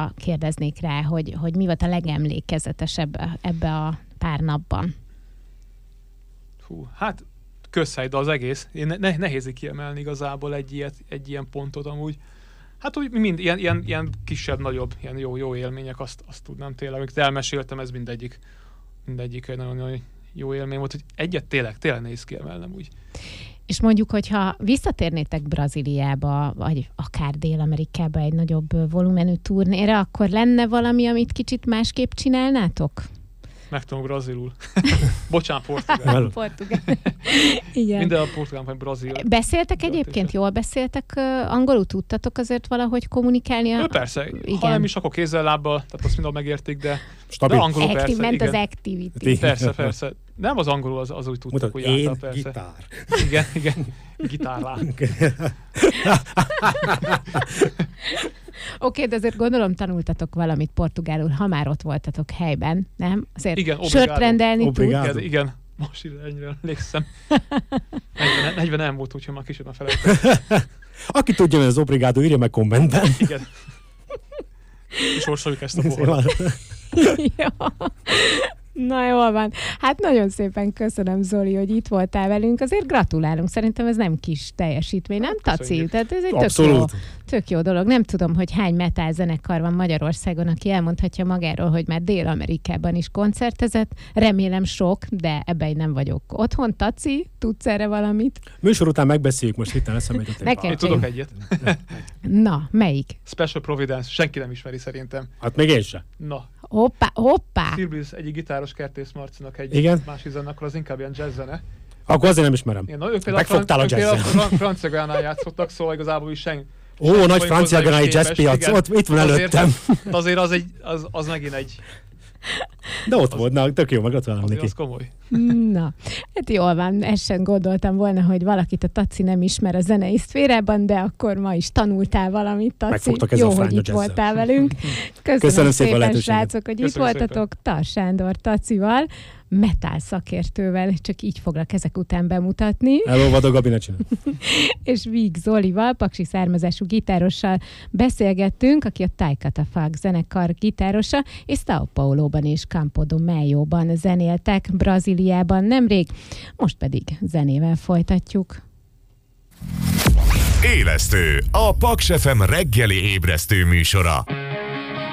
arra kérdeznék rá, hogy mi volt a legemlékezetesebb ebbe a pár napban. Hát közhely, de az egész. Nehéz kiemelni igazából egy ilyen pontot amúgy. Hát úgy mind ilyen kisebb-nagyobb, ilyen jó élmények, azt tudnám tényleg. Amit elmeséltem, ez mindegyik egy nagyon jó élmény volt, hogy egyet tényleg nehéz kiemelnem úgy. És mondjuk, hogyha visszatérnétek Brazíliába, vagy akár Dél-Amerikába egy nagyobb volumenű turnéra, akkor lenne valami, amit kicsit másképp csinálnátok? Megtanulok brazilul. Bocsánat, portugál. Portugál. Igen. Minden a portugál, vagy brazil. Beszéltek egyébként? Jól beszéltek angolul? Tudtatok azért valahogy kommunikálni? Persze. Igen. Ha nem is, akkor kézzel-lábbal, tehát azt mindenhol megértik, de angolul persze. Ment igen. Az activity. Persze. Nem az angolul, az úgy tudtak, hogy által persze. Gitár. Igen. Gitárlák. Oké, de azért gondolom tanultatok valamit portugálul, ha már ott voltatok helyben, nem? Azért igen, sört rendelni tud. Igen, most ennyire emlékszem. 40 nem volt, úgyhogy már kicsit felejtettem. Aki tudja, hogy az obrigado, írja meg kommentben. Igen. És sorsoljuk ezt a poharat. Jó. Na jól van. Hát nagyon szépen köszönöm, Zoli, hogy itt voltál velünk. Azért gratulálunk. Szerintem ez nem kis teljesítmény, nem, Taci? Tehát ez egy tök jó dolog. Nem tudom, hogy hány metal zenekar van Magyarországon, aki elmondhatja magáról, hogy már Dél-Amerikában is koncertezett. Remélem sok, de ebben én nem vagyok otthon. Taci, tudsz erre valamit? Műsor után megbeszéljük, most hittem eszembe jutott. Én tudok egyet. Na, melyik? Special Providence. Senki nem ismeri szerintem. Hát még én sem. Na. Hoppá! Steel egyik gitáros, Kertész Marcinak egy másik zene, akkor az inkább ilyen jazz zene. Akkor azért nem ismerem. Megfogtál a jazz-en. Francia Gánál játszottak, szóval igazából is senki. Nagy francia gánái jazzpiac, itt van előttem. Azért az megint egy... De ott volt, tök jó, megratulálom neki. Az komoly. Na, hát jól van, ezt sem gondoltam volna, hogy valakit a Taci nem ismer a zenei szférában, de akkor ma is tanultál valamit, Taci. Jó, hogy itt voltál velünk. Köszönöm szépen, srácok, hogy itt voltatok Tar Sándor Tacival, metal szakértővel, csak így foglak ezek után bemutatni. Elolvadó Gabi, ne csinálj. És Víg Zolival, paksi származású gitárossal beszélgettünk, aki a Taikatafag zenekar gitárosa, és São Paulo-ban és Campo do Mayo-ban zenéltek, Brazíliában nemrég, most pedig zenével folytatjuk. Élesztő, a Paks FM reggeli ébresztő műsora.